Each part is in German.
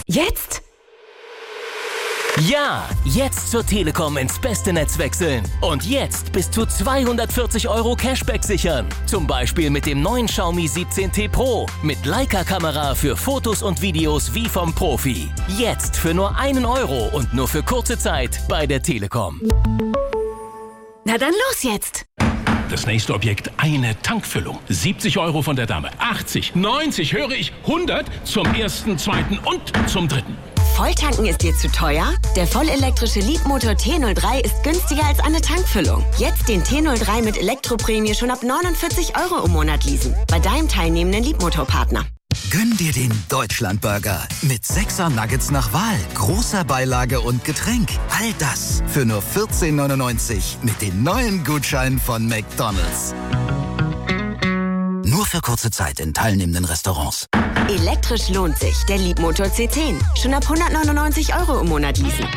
Jetzt? Ja, jetzt zur Telekom ins beste Netz wechseln. Und jetzt bis zu 240 € Cashback sichern. Zum Beispiel mit dem neuen Xiaomi 17T Pro. Mit Leica-Kamera für Fotos und Videos wie vom Profi. Jetzt für nur 1 € und nur für kurze Zeit bei der Telekom. Na dann los jetzt! Das nächste Objekt, eine Tankfüllung. 70 € von der Dame. 80, 90, höre ich, 100 zum ersten, zweiten und zum dritten. Volltanken ist dir zu teuer? Der vollelektrische Leapmotor T03 ist günstiger als eine Tankfüllung. Jetzt den T03 mit Elektroprämie schon ab 49 € im Monat leasen. Bei deinem teilnehmenden Leapmotor-Partner. Gönn dir den Deutschlandburger mit 6er Nuggets nach Wahl, großer Beilage und Getränk. All das für nur 14,99 mit den neuen Gutscheinen von McDonald's. Nur für kurze Zeit in teilnehmenden Restaurants. Elektrisch lohnt sich. Der Leapmotor C10. Schon ab 199 € im Monat leasen.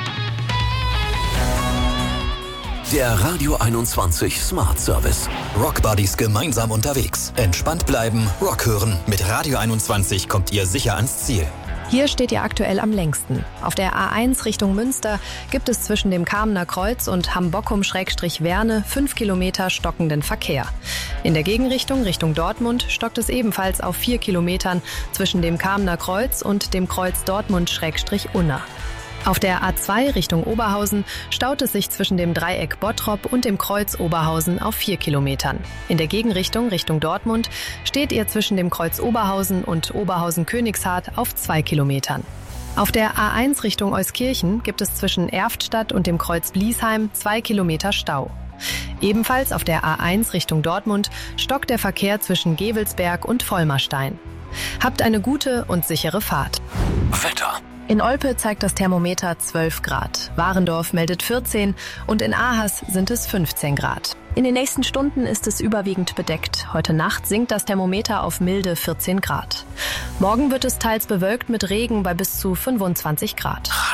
Der Radio 21 Smart Service. Rock Buddies gemeinsam unterwegs. Entspannt bleiben, Rock hören. Mit Radio 21 kommt ihr sicher ans Ziel. Hier steht ihr aktuell am längsten. Auf der A1 Richtung Münster gibt es zwischen dem Kamener Kreuz und Hambockum-Werne 5 Kilometer stockenden Verkehr. In der Gegenrichtung Richtung Dortmund stockt es ebenfalls auf 4 Kilometern zwischen dem Kamener Kreuz und dem Kreuz Dortmund-Unna. Auf der A2 Richtung Oberhausen staut es sich zwischen dem Dreieck Bottrop und dem Kreuz Oberhausen auf 4 Kilometern. In der Gegenrichtung Richtung Dortmund steht ihr zwischen dem Kreuz Oberhausen und Oberhausen-Königshardt auf 2 Kilometern. Auf der A1 Richtung Euskirchen gibt es zwischen Erftstadt und dem Kreuz Bliesheim 2 Kilometer Stau. Ebenfalls auf der A1 Richtung Dortmund stockt der Verkehr zwischen Gevelsberg und Vollmerstein. Habt eine gute und sichere Fahrt. Wetter. In Olpe zeigt das Thermometer 12 Grad, Warendorf meldet 14 und in Ahas sind es 15 Grad. In den nächsten Stunden ist es überwiegend bedeckt. Heute Nacht sinkt das Thermometer auf milde 14 Grad. Morgen wird es teils bewölkt mit Regen bei bis zu 25 Grad.